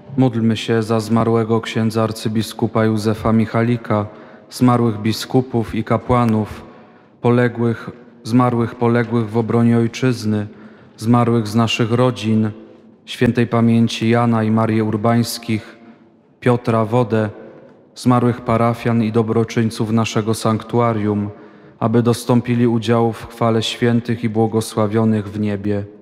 Módlmy się za zmarłego księdza arcybiskupa Józefa Michalika, zmarłych biskupów i kapłanów, zmarłych poległych w obronie Ojczyzny, zmarłych z naszych rodzin, świętej pamięci Jana i Marii Urbańskich, Piotra Wodę, zmarłych parafian i dobroczyńców naszego sanktuarium, aby dostąpili udziału w chwale świętych i błogosławionych w niebie.